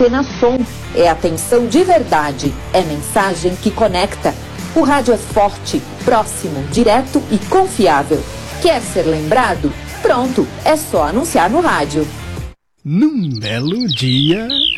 apenas som, é atenção de verdade, é mensagem que conecta. O rádio é forte, próximo, direto e confiável. Quer ser lembrado? Pronto, é só anunciar no rádio. Num belo dia...